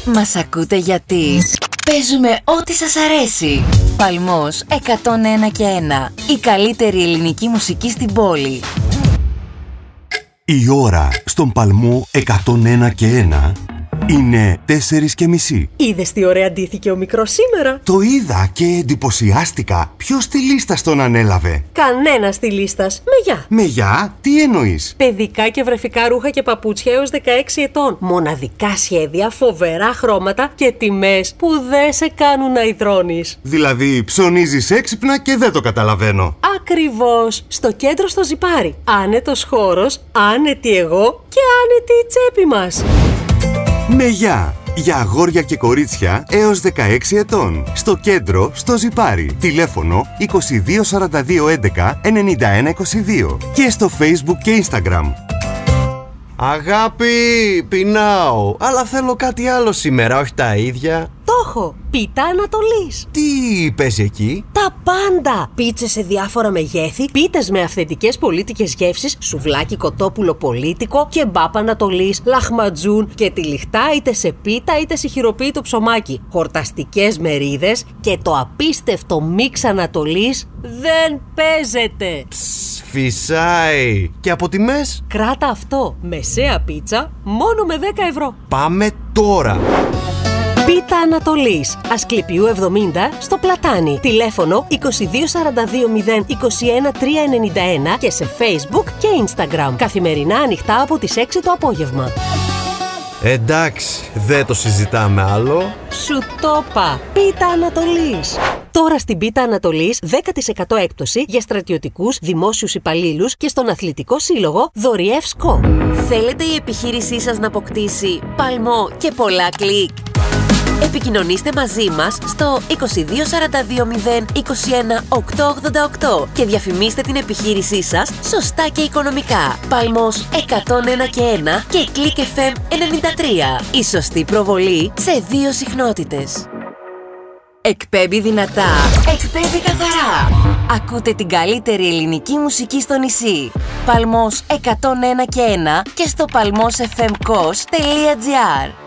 Μας ακούτε γιατί παίζουμε ό,τι σας αρέσει. Παλμός 101,1. Η καλύτερη ελληνική μουσική στην πόλη. Η ώρα στον Παλμό 101,1 είναι 4:30. Είδες τι ωραία ντύθηκε ο μικρός σήμερα? Το είδα και εντυπωσιάστηκα. Ποιος στυλίστας τον ανέλαβε? Κανένα στυλίστας. Μεγιά. Μεγιά, τι εννοείς? Παιδικά και βρεφικά ρούχα και παπούτσια έως 16 ετών. Μοναδικά σχέδια, φοβερά χρώματα και τιμές που δεν σε κάνουν να ιδρώνεις. Δηλαδή ψωνίζεις έξυπνα και δεν το καταλαβαίνω. Ακριβώς. Στο κέντρο στο Ζιπάρι. Άνετος χώρος, άνετη εγώ και άνετη η τσέπη μας. Μεγιά, για αγόρια και κορίτσια έως 16 ετών. Στο κέντρο, στο Ζιπάρι. Τηλέφωνο 22 42 11 91 22. Και στο Facebook και Instagram. Αγάπη, πεινάω, αλλά θέλω κάτι άλλο σήμερα, όχι τα ίδια. Το έχω! Πίτα Ανατολής. Τι παίζει εκεί? Τα πάντα! Πίτσες σε διάφορα μεγέθη, πίτες με αυθεντικές πολίτικες γεύσεις, σουβλάκι κοτόπουλο πολίτικο, κεμπάπ Ανατολής, λαχματζούν και τυλιχτά είτε σε πίτα είτε σε χειροποίητο ψωμάκι. Χορταστικές μερίδες και το απίστευτο μίξ Ανατολής δεν παίζεται! Φυσάει! Και από τιμές? Κράτα αυτό! Μεσαία πίτσα μόνο με 10 ευρώ. Πάμε τώρα! Πίτα Ανατολής, Ασκληπιού 70 στο Πλατάνι. Τηλέφωνο 22 42 0 21 391 και σε Facebook και Instagram. Καθημερινά ανοιχτά από τις 6 το απόγευμα. Εντάξει, δεν το συζητάμε άλλο. Σου το είπα! Πίτα Ανατολής. Τώρα στην Πίτα Ανατολής 10% έκπτωση για στρατιωτικούς, δημόσιους υπαλλήλους και στον Αθλητικό Σύλλογο Δωριεύσκο. Θέλετε η επιχείρησή σας να αποκτήσει παλμό και πολλά κλικ? Επικοινωνήστε μαζί μας στο 22 42 0 21 888 και διαφημίστε την επιχείρησή σας σωστά και οικονομικά. Παλμός 101,1 και Click FM 93. Η σωστή προβολή σε 2 συχνότητες. Εκπέμπει δυνατά, εκπέμπει καθαρά. Ακούτε την καλύτερη ελληνική μουσική στο νησί. Παλμός 101,1 και στο palmosfmkos.gr.